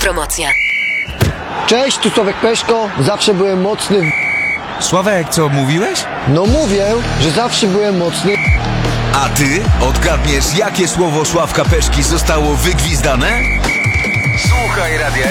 Promocja. Cześć, tu Sławek Peszko. Zawsze byłem mocny Sławek, co mówiłeś? No mówię, że zawsze byłem mocny. A ty odgadniesz, jakie słowo Sławka Peszki zostało wygwizdane? Słuchaj Radia